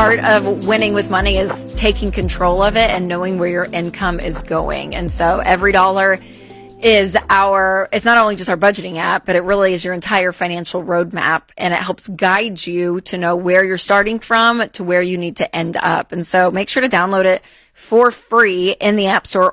part of winning with money is taking control of it and knowing where your income is going. And so Every Dollar is it's not only just our budgeting app, but it really is your entire financial roadmap, and it helps guide you to know where you're starting from to where you need to end up. And so make sure to download it for free in the App Store